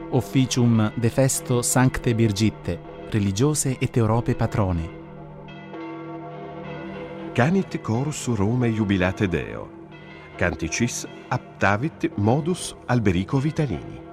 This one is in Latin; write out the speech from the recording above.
Officium de festo Sancte Birgitte, religiose et Europe patrone. Canit chorus Rome jubilate Deo. Canticis aptavit modus Alberico Vitalini.